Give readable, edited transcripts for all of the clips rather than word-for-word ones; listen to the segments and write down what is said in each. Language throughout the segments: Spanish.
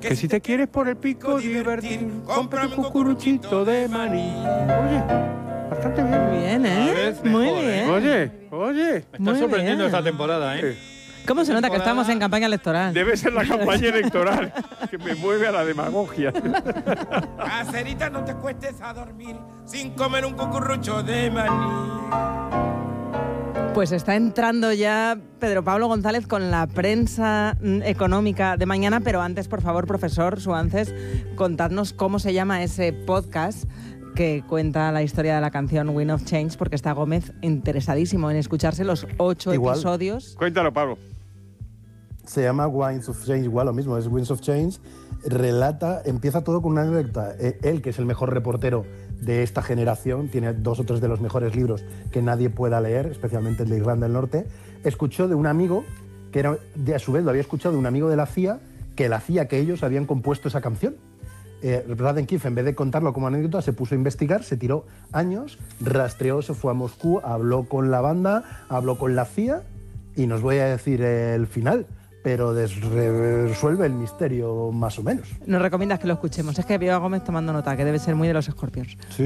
Que si te quieres por el pico divertir, compra un cucuruchito de maní. Oye, bastante bien. Muy bien, ¿eh? Muy bien. Oye. Me está sorprendiendo esta temporada, ¿eh? ¿Cómo se nota que estamos en campaña electoral? Debe ser la campaña electoral que me mueve a la demagogia. Caserita, no te cuestes a dormir sin comer un cucurrucho de maní. Pues está entrando ya Pedro Pablo González con la prensa económica de mañana, pero antes, por favor, profesor Suances, contadnos cómo se llama ese podcast que cuenta la historia de la canción Wind of Change, porque está Gómez interesadísimo en escucharse los 8 episodios. Cuéntalo, Pablo. Se llama Winds of Change, igual lo mismo, es Winds of Change. Empieza todo con una anécdota. Él, que es el mejor reportero de esta generación, tiene 2 o 3 de los mejores libros que nadie pueda leer, especialmente el de Irlanda del Norte, escuchó de un amigo, que era, a su vez lo había escuchado de un amigo de la CIA, que la CIA, que ellos habían compuesto esa canción. Raden Keefe, en vez de contarlo como anécdota, se puso a investigar, se tiró años, rastreó, se fue a Moscú, habló con la banda, habló con la CIA, y nos voy a decir el final, pero resuelve el misterio más o menos. Nos recomiendas que lo escuchemos. Es que veo a Gómez tomando nota, que debe ser muy de los Scorpions. Sí.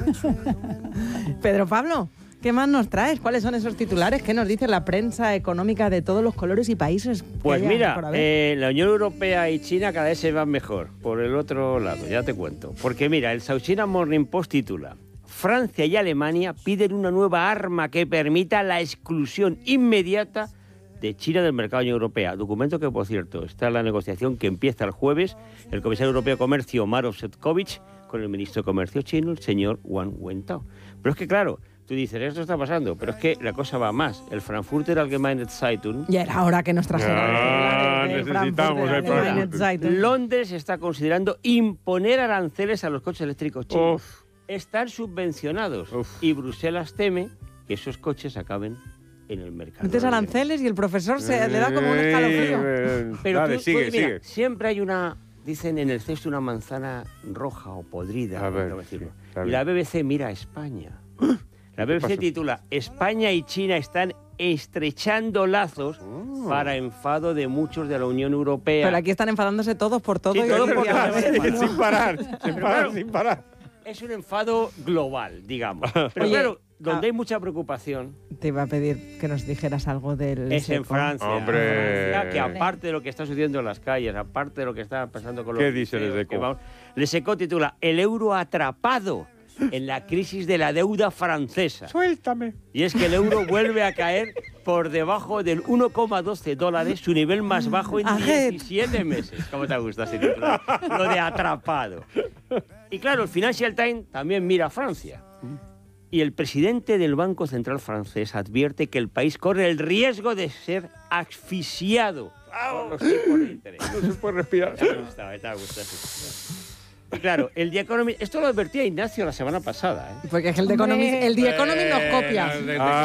Pedro Pablo, ¿qué más nos traes? ¿Cuáles son esos titulares? ¿Qué nos dice la prensa económica de todos los colores y países? Pues mira, la Unión Europea y China cada vez se van mejor. Por el otro lado, ya te cuento. Porque mira, el South China Morning Post titula: Francia y Alemania piden una nueva arma que permita la exclusión inmediata de China del mercado de la Unión Europea. Documento que, por cierto, está en la negociación que empieza el jueves el comisario europeo de Comercio, Maroš Šefčovič, con el ministro de Comercio chino, el señor Wang Wentao. Pero es que, claro, tú dices, esto está pasando, pero es que la cosa va más. El Frankfurter Allgemeine Zeitung... Ya era hora que nos trajeran necesitamos el Frankfurter. Londres está considerando imponer aranceles a los coches eléctricos chinos. Están subvencionados. Y Bruselas teme que esos coches acaben en el mercado. Metes aranceles y el profesor le da como un escalofrío. Pero dale, sigue. Siempre hay una, dicen en el cesto, una manzana roja o podrida. A ver, y la BBC mira a España. La BBC titula: España y China están estrechando lazos para enfado de muchos de la Unión Europea. Pero aquí están enfadándose todos por todo. Sí, todos por todo. Sin parar. Es un enfado global, digamos. Pero Oye, claro, donde hay mucha preocupación... Te iba a pedir que nos dijeras algo del... Es en Francia. ¡Hombre! En Francia, que aparte de lo que está sucediendo en las calles, aparte de lo que está pasando con los... ¿Qué dice el Leseco? El Leseco titula: El euro atrapado en la crisis de la deuda francesa. ¡Suéltame! Y es que el euro vuelve a caer por debajo del $1,12, su nivel más bajo en 17 meses. ¿Cómo te gusta ese titular? Lo de atrapado. Y claro, el Financial Times también mira a Francia. Y el presidente del Banco Central francés advierte que el país corre el riesgo de ser asfixiado por los tipos de interés. No se puede respirar. Te ha gustado. Y claro, el The Economist, esto lo advertía Ignacio la semana pasada, ¿eh? Porque es que el The Economist nos copia.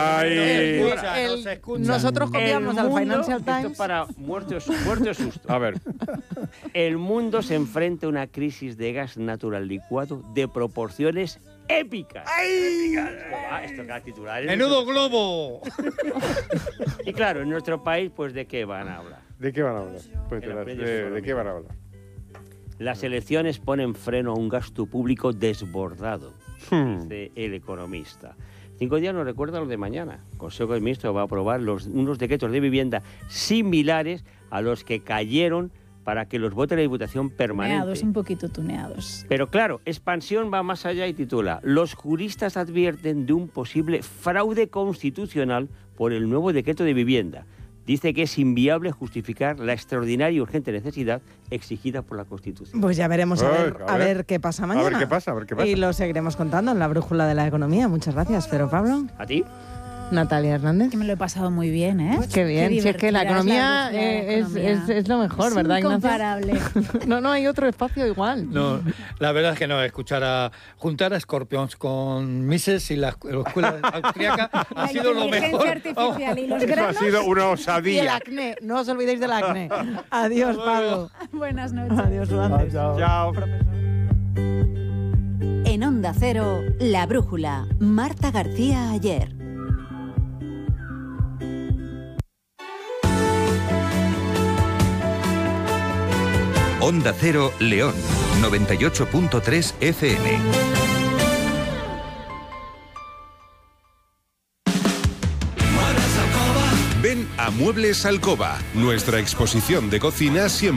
Nosotros copiamos al Financial Times. Esto para muertos susto. A ver. El mundo se enfrenta a una crisis de gas natural licuado de proporciones épicas. Esto cada titular. ¡Menudo globo! Y claro, en nuestro país, pues ¿de qué van a hablar? ¿De qué van a hablar? ¿De qué van a hablar? Las elecciones ponen freno a un gasto público desbordado, dice El Economista. 5 días nos recuerda lo de mañana. El Consejo de Ministros va a aprobar unos decretos de vivienda similares a los que cayeron para que los vote la Diputación permanente. Tuneados, un poquito tuneados. Pero claro, Expansión va más allá y titula: Los juristas advierten de un posible fraude constitucional por el nuevo decreto de vivienda. Dice que es inviable justificar la extraordinaria y urgente necesidad exigida por la Constitución. Pues ya veremos a ver qué pasa mañana. A ver qué pasa. Y lo seguiremos contando en la brújula de la economía. Muchas gracias, Pedro Pablo. ¿A ti? Natalia Hernández. Que me lo he pasado muy bien, ¿eh? Qué bien. Si es que la economía es lo mejor, ¿verdad, Ignacio? Incomparable. No hay otro espacio igual. No, la verdad es que no. Juntar a Scorpions con Mises y la escuela austríaca ha sido lo mejor. Artificial y los Eso ha sido una Y el osadía. acné. No os olvidéis del acné. Adiós, Pablo. Buenas noches. Adiós, Suárez. Chao, profesor. En Onda Cero, La Brújula. Marta García Ayer. Onda Cero, León, 98.3 FM. Ven a Muebles Alcoba, nuestra exposición de cocina siempre